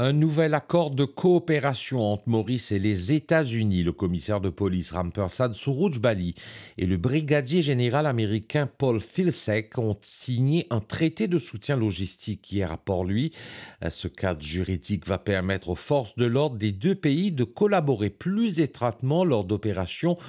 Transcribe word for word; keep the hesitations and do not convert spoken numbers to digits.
Un nouvel accord de coopération entre Maurice et les États-Unis. Le commissaire de police Rampersad Souroujbali et le brigadier général américain Paul Filsek ont signé un traité de soutien logistique hier à Port-Louis. Ce cadre juridique va permettre aux forces de l'ordre des deux pays de collaborer plus étroitement lors d'opérations